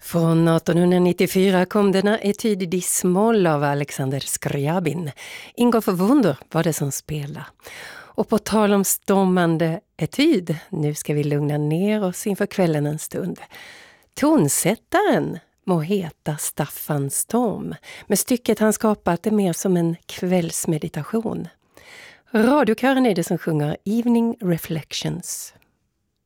Från 1894 kom denna etyd i moll av Alexander Scriabin. Ingolf Wunder var det som spelade. Och på tal om stormande etyd, nu ska vi lugna ner oss inför kvällen en stund. Tonsättaren må heta Staffan Storm, men stycket han skapat är mer som en kvällsmeditation. Radiokören är det som sjunger Evening Reflections.